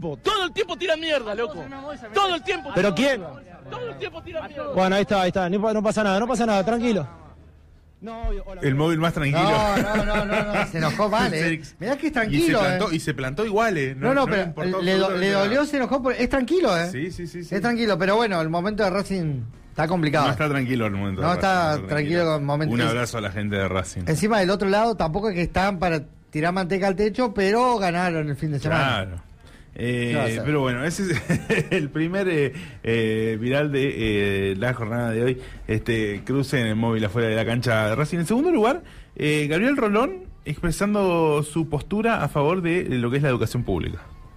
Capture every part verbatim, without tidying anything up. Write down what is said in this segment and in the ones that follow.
tiempo, todo el tiempo tira mierda, loco. Todo el tiempo. ¿Pero quién? Todo el tiempo tira mierda. Bueno, ahí está, ahí está. No, no pasa nada, no pasa nada, tranquilo. No, hola, el móvil más tranquilo. No, no, no, no, no. Se enojó mal, eh. Mirá que es tranquilo, y se plantó, eh. Y se plantó igual, eh. No, no, no pero le, do, le dolió, se enojó, por, es tranquilo, eh. Sí, sí, sí, sí. Es tranquilo, pero bueno, el momento de Racing está complicado. No está tranquilo el momento. No de está, Racing, está tranquilo con el momento. Un abrazo a la gente de Racing. Encima del otro lado, tampoco es que están para tirar manteca al techo, pero ganaron el fin de semana. Claro. Eh, pero bueno, ese es el primer eh, eh, viral de eh, la jornada de hoy. Este cruce en el móvil afuera de la cancha de Racing. En segundo lugar, eh, Gabriel Rolón expresando su postura a favor de lo que es la educación pública.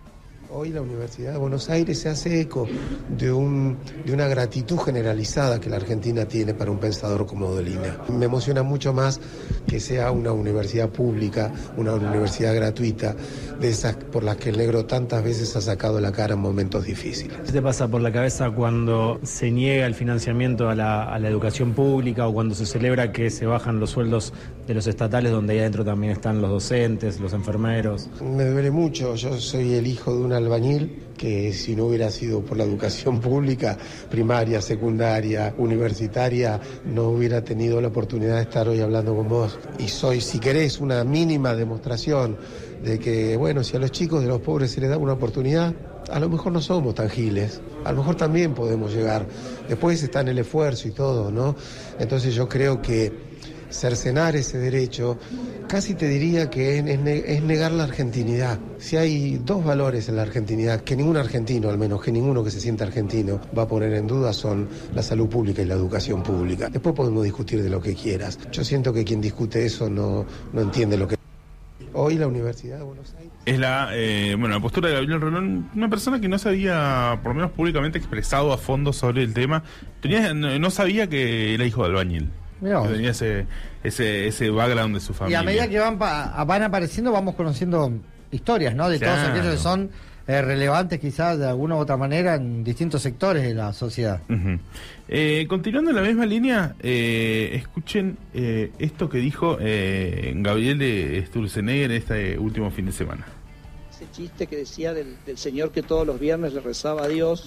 Hoy la Universidad de Buenos Aires se hace eco de, un, de una gratitud generalizada que la Argentina tiene para un pensador como Dolina. Me emociona mucho más que sea una universidad pública, una universidad gratuita, de esas por las que el negro tantas veces ha sacado la cara en momentos difíciles. ¿Qué te pasa por la cabeza cuando se niega el financiamiento a la, a la educación pública o cuando se celebra que se bajan los sueldos de los estatales, donde ahí adentro también están los docentes, los enfermeros? Me duele mucho, yo soy el hijo de una albañil que si no hubiera sido por la educación pública, primaria, secundaria, universitaria, no hubiera tenido la oportunidad de estar hoy hablando con vos. Y soy, si querés, una mínima demostración de que, bueno, si a los chicos de los pobres se les da una oportunidad, a lo mejor no somos tan giles, a lo mejor también podemos llegar. Después está en el esfuerzo y todo, ¿no? Entonces yo creo que cercenar ese derecho, casi te diría que es, es negar la argentinidad. Si hay dos valores en la argentinidad, que ningún argentino, al menos que ninguno que se sienta argentino, va a poner en duda, son la salud pública y la educación pública. Después podemos discutir de lo que quieras. Yo siento que quien discute eso no, no entiende lo que... Hoy la Universidad de Buenos Aires... Es la, eh, bueno, la postura de Gabriel Rolón, una persona que no se había, por lo menos públicamente, expresado a fondo sobre el tema. Tenía, no, no sabía que era hijo de albañil. Que tenía ese, ese, ese background de su familia. Y a medida que van, pa, van apareciendo, vamos conociendo historias, ¿no? De claro. Todos aquellos que son eh, relevantes quizás de alguna u otra manera en distintos sectores de la sociedad. Uh-huh. eh, continuando en la misma línea, eh, escuchen eh, esto que dijo eh, Gabriel de Sturzenegger este último fin de semana. Ese chiste que decía del, del señor que todos los viernes le rezaba a Dios: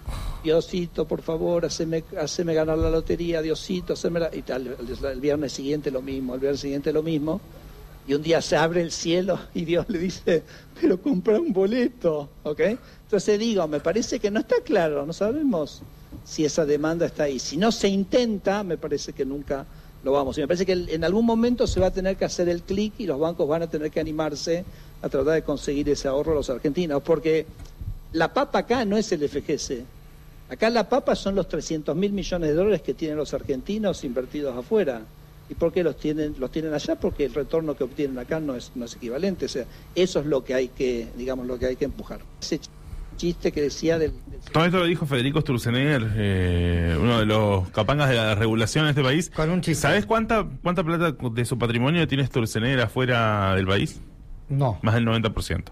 Diosito, por favor, haceme, haceme ganar la lotería, Diosito, haceme la... Y tal, el, el viernes siguiente lo mismo, el viernes siguiente lo mismo, y un día se abre el cielo y Dios le dice, pero compra un boleto, ¿ok? Entonces digo, me parece que no está claro, no sabemos si esa demanda está ahí. Si no se intenta, me parece que nunca lo vamos. Y me parece que en algún momento se va a tener que hacer el clic y los bancos van a tener que animarse a tratar de conseguir ese ahorro a los argentinos, porque la papa acá no es el F G C. Acá la papa son los trescientos mil millones de dólares que tienen los argentinos invertidos afuera. ¿Y por qué los tienen los tienen allá? Porque el retorno que obtienen acá no es no es equivalente. O sea, eso es lo que hay que, digamos, lo que hay que empujar. Ese chiste que decía del... del... Todo esto lo dijo Federico Sturzenegger, eh, uno de los capangas de la regulación en este país. Con un chiste. ¿Sabes cuánta cuánta plata de su patrimonio tiene Sturzenegger afuera del país? No. Más del noventa por ciento.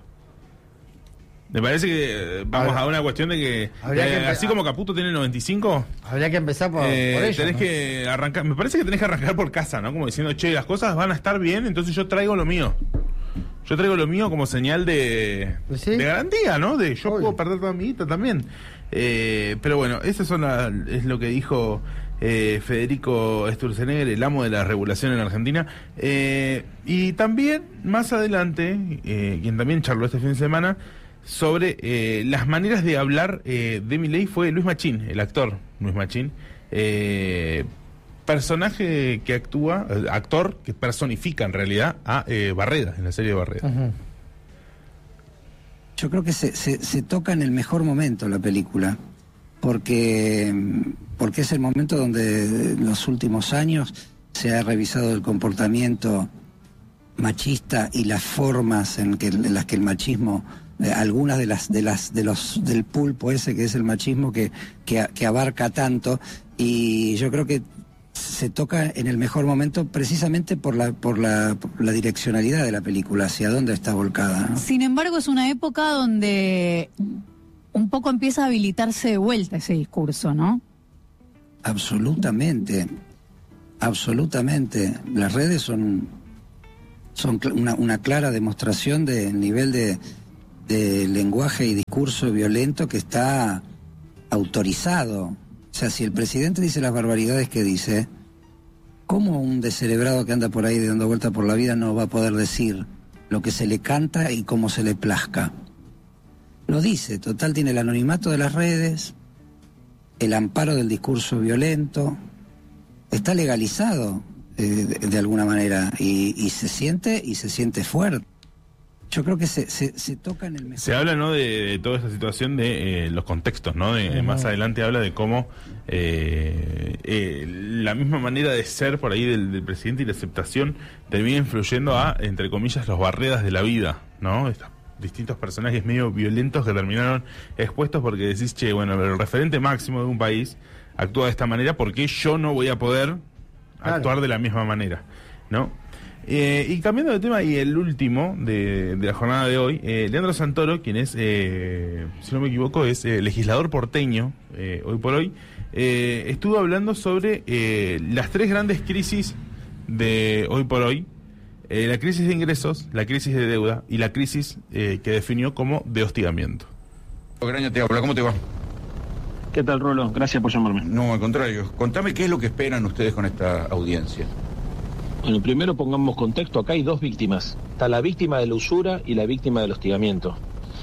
Me parece que eh, vamos habría, a una cuestión de que, eh, que así como Caputo tiene el noventa y cinco, habría que empezar por, eh, por ello, tenés ¿no? que arrancar, me parece que tenés que arrancar por casa, ¿no? Como diciendo, che, las cosas van a estar bien, entonces yo traigo lo mío. Yo traigo lo mío como señal de, ¿Sí? de garantía, ¿no? De yo Obvio. Puedo perder toda mi guita también. Eh, pero bueno, eso son la, es lo que dijo eh, Federico Sturzenegger, el amo de la regulación en Argentina. Eh, y también, más adelante, eh, quien también charló este fin de semana sobre eh, las maneras de hablar eh, de Milei fue Luis Machín, el actor Luis Machín, eh, personaje que actúa, eh, actor que personifica en realidad a eh, Barreda, en la serie de Barreda. Uh-huh. Yo creo que se, se, se toca en el mejor momento la película, porque, porque es el momento donde en los últimos años se ha revisado el comportamiento machista y las formas en, que, en las que el machismo... Eh, algunas de las de las de los del pulpo ese que es el machismo que, que que abarca tanto, y yo creo que se toca en el mejor momento precisamente por la por la, por la direccionalidad de la película, hacia dónde está volcada, ¿no? Sin embargo, es una época donde un poco empieza a habilitarse de vuelta ese discurso, ¿no? Absolutamente, absolutamente. Las redes son son una, una clara demostración del nivel de de lenguaje y discurso violento que está autorizado. O sea, si el presidente dice las barbaridades que dice, ¿cómo un descerebrado que anda por ahí dando vuelta por la vida no va a poder decir lo que se le canta y cómo se le plazca? Lo dice, total, tiene el anonimato de las redes, el amparo del discurso violento, está legalizado eh, de, de alguna manera y, y se siente y se siente fuerte. Yo creo que se, se, se toca en el mejor. Se habla, ¿no?, de, de toda esta situación, de eh, los contextos, ¿no? De, uh-huh. Más adelante habla de cómo eh, eh, la misma manera de ser por ahí del, del presidente y la aceptación termina influyendo a, entre comillas, los barreras de la vida, ¿no? Estos distintos personajes medio violentos que terminaron expuestos porque decís, che, bueno, el referente máximo de un país actúa de esta manera, ¿por qué yo no voy a poder claro. actuar de la misma manera, ¿no? Eh, y cambiando de tema, y el último de, de la jornada de hoy, eh, Leandro Santoro, quien es, eh, si no me equivoco, es eh, legislador porteño, eh, hoy por hoy, eh, estuvo hablando sobre eh, las tres grandes crisis de hoy por hoy, eh, la crisis de ingresos, la crisis de deuda y la crisis eh, que definió como de hostigamiento. Graña te habla, ¿cómo te va? ¿Qué tal, Rolo? Gracias por llamarme. No, al contrario. Contame qué es lo que esperan ustedes con esta audiencia. Bueno, primero pongamos contexto, acá hay dos víctimas. Está la víctima de la usura y la víctima del hostigamiento,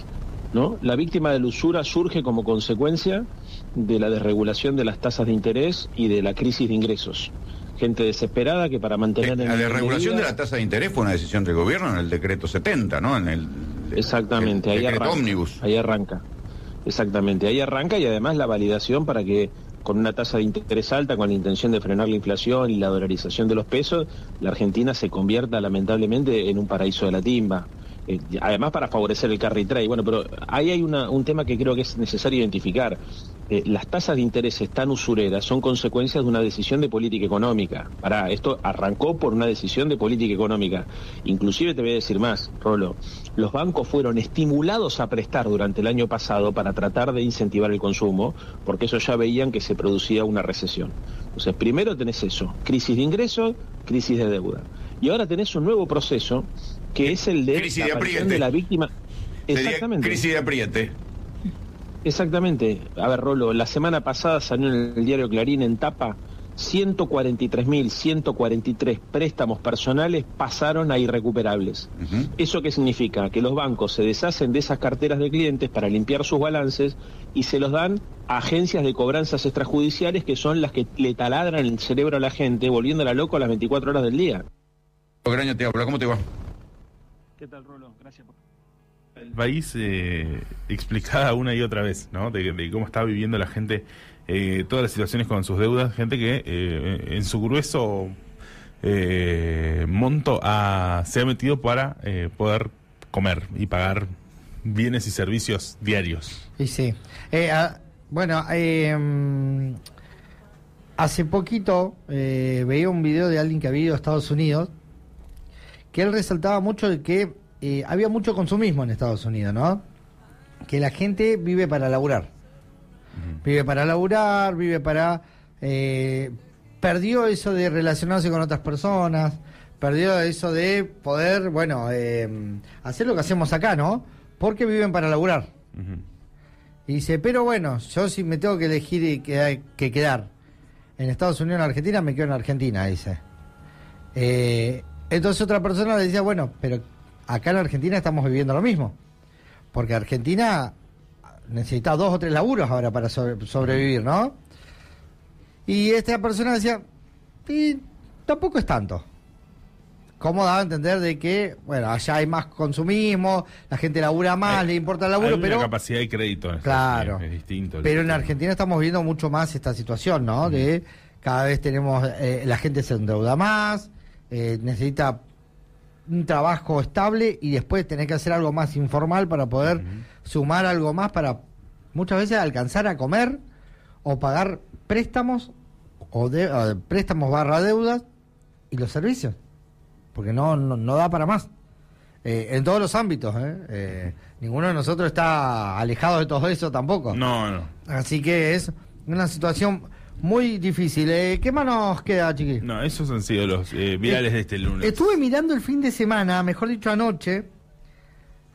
¿no? La víctima de la usura surge como consecuencia de la desregulación de las tasas de interés y de la crisis de ingresos. Gente desesperada que para mantener... Eh, la desregulación de la tasa de interés fue una decisión del gobierno en el decreto setenta, ¿no? En el, Exactamente, el ahí decreto arranca, ómnibus. Ahí arranca. Exactamente, ahí arranca y además la validación para que con una tasa de interés alta, con la intención de frenar la inflación y la dolarización de los pesos, la Argentina se convierta lamentablemente en un paraíso de la timba. Eh, además para favorecer el carry trade. Bueno, pero ahí hay una, un tema que creo que es necesario identificar. Eh, las tasas de intereses tan usureras son consecuencias de una decisión de política económica. Pará, esto arrancó por una decisión de política económica. Inclusive te voy a decir más, Rolo, los bancos fueron estimulados a prestar durante el año pasado para tratar de incentivar el consumo, porque ellos ya veían que se producía una recesión. Entonces, primero tenés eso, crisis de ingresos, crisis de deuda. Y ahora tenés un nuevo proceso que es el de crisis la de, de la víctima. Exactamente. Crisis de apriete. Exactamente. A ver, Rolo, la semana pasada salió en el diario Clarín en tapa, ciento cuarenta y tres mil ciento cuarenta y tres préstamos personales pasaron a irrecuperables. Uh-huh. ¿Eso qué significa? Que los bancos se deshacen de esas carteras de clientes para limpiar sus balances y se los dan a agencias de cobranzas extrajudiciales que son las que le taladran el cerebro a la gente, volviéndola loco a las veinticuatro horas del día. Graña te habla, ¿cómo te va? ¿Qué tal, Rolo? Gracias por... El país eh, explicada una y otra vez, ¿no? De, de cómo está viviendo la gente eh, todas las situaciones con sus deudas, gente que eh, en su grueso eh, monto ha, se ha metido para eh, poder comer y pagar bienes y servicios diarios. Y sí. Eh, a, bueno, eh, hace poquito eh, veía un video de alguien que había ido a Estados Unidos, que él resaltaba mucho de que eh, había mucho consumismo en Estados Unidos, ¿no? Que la gente vive para laburar. Uh-huh. Vive para laburar, vive para... Eh, perdió eso de relacionarse con otras personas, perdió eso de poder, bueno, eh, hacer lo que hacemos acá, ¿no? Porque viven para laburar. Uh-huh. Y dice, pero bueno, yo si me tengo que elegir y que, que quedar en Estados Unidos o en Argentina, me quedo en Argentina, dice. Eh... Entonces otra persona le decía, bueno, pero acá en Argentina estamos viviendo lo mismo. Porque Argentina necesita dos o tres laburos ahora para sobre, sobrevivir, ¿no? Y esta persona decía, y tampoco es tanto. ¿Cómo daba a entender de que, bueno, allá hay más consumismo, la gente labura más, eh, le importa el laburo, hay pero... Hay una capacidad de crédito. Claro. Es, es distinto. Pero en Argentina estamos viendo mucho más esta situación, ¿no? Uh-huh. De cada vez tenemos, eh, la gente se endeuda más, Eh, necesita un trabajo estable y después tener que hacer algo más informal para poder uh-huh. sumar algo más para muchas veces alcanzar a comer o pagar préstamos o, de, o préstamos barra deudas y los servicios, porque no, no, no da para más eh, en todos los ámbitos. ¿eh? Eh, ninguno de nosotros está alejado de todo eso tampoco. No, no. Así que es una situación muy difícil. Eh, ¿Qué más nos queda, chiqui? No, esos han sido los eh, virales eh, de este lunes. Estuve mirando el fin de semana, mejor dicho anoche,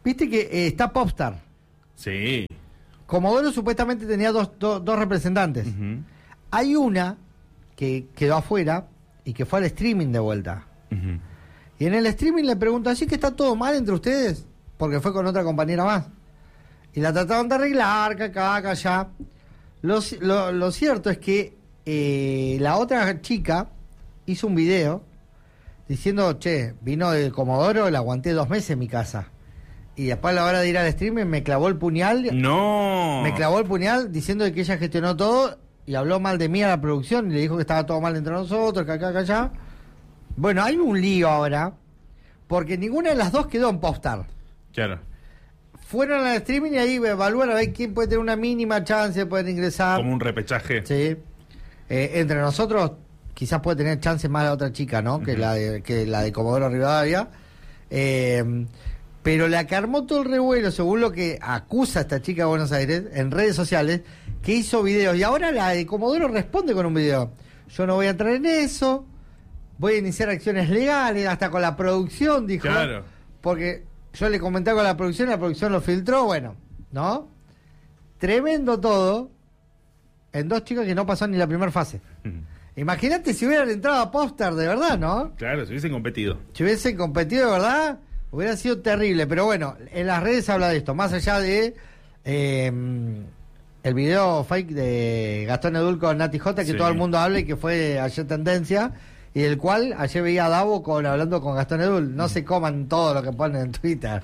Viste que eh, está Popstar. Sí. Comodoro supuestamente tenía dos, dos, dos representantes. Uh-huh. Hay una que quedó afuera y que fue al streaming de vuelta. Uh-huh. Y en el streaming le pregunto, ¿así que está todo mal entre ustedes? Porque fue con otra compañera más. Y la trataron de arreglar, que acá, que allá. Lo, lo, lo cierto es que eh, la otra chica hizo un video diciendo, che, vino del Comodoro, la aguanté dos meses en mi casa. Y después a la hora de ir al streaming me clavó el puñal. No. Me clavó el puñal diciendo que ella gestionó todo y habló mal de mí a la producción y le dijo que estaba todo mal entre nosotros, que acá, que allá. Bueno, hay un lío ahora porque ninguna de las dos quedó en Popstar. Claro. Fueron al streaming y ahí evalúan a ver quién puede tener una mínima chance de poder ingresar. Como un repechaje. Sí. Eh, entre nosotros quizás puede tener chance más la otra chica, ¿no? Uh-huh. Que la de, que la de Comodoro Rivadavia. Eh, pero la que armó todo el revuelo, según lo que acusa esta chica de Buenos Aires en redes sociales, que hizo videos. Y ahora la de Comodoro responde con un video. Yo no voy a entrar en eso. Voy a iniciar acciones legales, hasta con la producción, dijo. Claro. Porque yo le comenté con la producción, la producción lo filtró, bueno, ¿no? Tremendo todo, en dos chicas que no pasó ni la primera fase. Uh-huh. Imagínate si hubieran entrado a Popstar de verdad, ¿no? Claro, si hubiesen competido. Si hubiesen competido de verdad, hubiera sido terrible. Pero bueno, en las redes se habla de esto, más allá de eh, el video fake de Gastón Edul con Nati J, que sí. Todo el mundo habla y que fue ayer tendencia. Y del cual ayer veía a Davo con, hablando con Gastón Edul. No se coman todo lo que ponen en Twitter.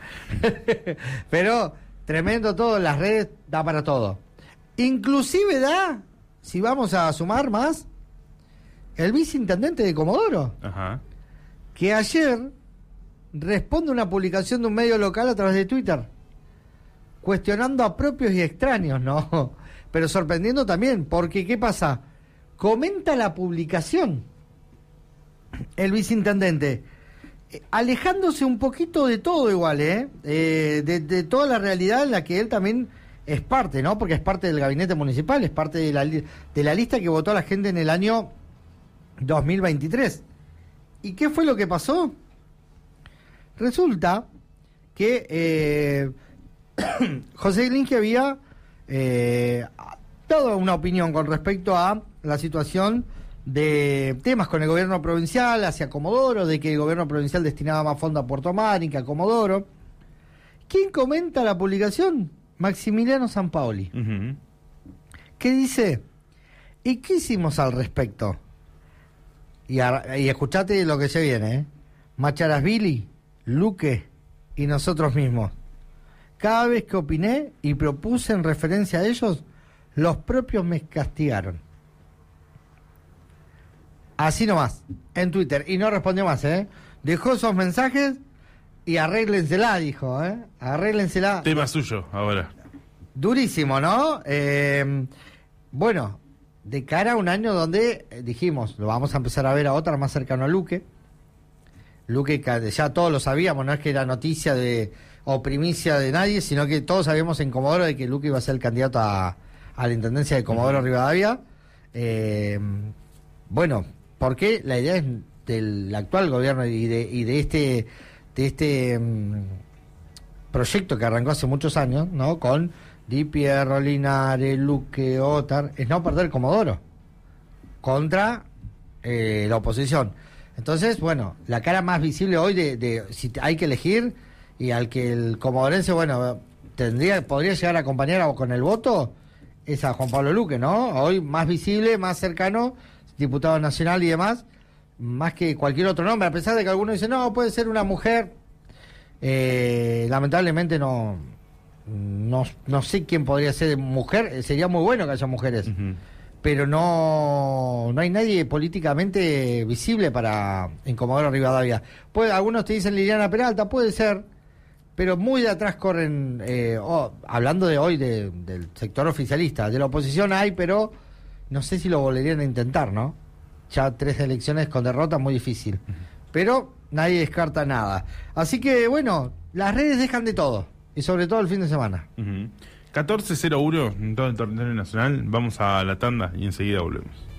Pero tremendo todo, en las redes da para todo. Inclusive da, si vamos a sumar más, el viceintendente de Comodoro. Ajá. Que ayer responde una publicación de un medio local a través de Twitter. Cuestionando a propios y extraños, ¿no? Pero sorprendiendo también, porque ¿qué pasa? Comenta la publicación el viceintendente, eh, alejándose un poquito de todo igual, ¿eh? eh de, de toda la realidad en la que él también es parte, ¿no? Porque es parte del gabinete municipal, es parte de la, de la lista que votó a la gente en el año dos mil veintitrés. ¿Y qué fue lo que pasó? Resulta que eh, José Glinski había eh, dado una opinión con respecto a la situación de temas con el gobierno provincial hacia Comodoro, de que el gobierno provincial destinaba más fondos a Puerto Madryn que a Comodoro. ¿Quién comenta la publicación? Maximiliano Sampaoli. Uh-huh. ¿Qué dice? ¿Y qué hicimos al respecto? Y, a, y escuchate lo que se viene, ¿eh? Macharasvili, Luque y nosotros mismos. Cada vez que opiné y propuse en referencia a ellos, los propios me castigaron. Así nomás, en Twitter. Y no respondió más, ¿eh? Dejó esos mensajes y arréglensela, dijo, ¿eh? Arréglensela. Tema suyo, ahora. Durísimo, ¿no? Eh, bueno, de cara a un año donde eh, dijimos, lo vamos a empezar a ver a otra más cercano a Luque. Luque, ya todos lo sabíamos, no es que era noticia de o primicia de nadie, sino que todos sabíamos en Comodoro de que Luque iba a ser el candidato a, a la intendencia de Comodoro uh-huh. Rivadavia. Eh, bueno, porque la idea es del actual gobierno y de, y de este de este um, proyecto que arrancó hace muchos años, ¿no? Con Di Pierro, Linares, Luque, Otar, es no perder Comodoro contra eh, la oposición. Entonces, bueno, la cara más visible hoy de, de si hay que elegir y al que el comodorense, bueno, tendría podría llegar a acompañar con el voto es a Juan Pablo Luque, ¿no? Hoy más visible, más cercano, diputado nacional y demás, más que cualquier otro nombre, a pesar de que algunos dicen, no, puede ser una mujer, eh, lamentablemente no, no no sé quién podría ser mujer, sería muy bueno que haya mujeres, uh-huh. pero no no hay nadie políticamente visible para en Comodoro Rivadavia. Puede, algunos te dicen Liliana Peralta, puede ser, pero muy de atrás corren, eh, oh, hablando de hoy de, del sector oficialista, de la oposición hay, pero no sé si lo volverían a intentar, ¿no? Ya tres elecciones con derrota, muy difícil. Uh-huh. Pero nadie descarta nada. Así que, bueno, las redes dejan de todo. Y sobre todo el fin de semana. Uh-huh. catorce cero uno en todo el territorio nacional. Vamos a la tanda y enseguida volvemos.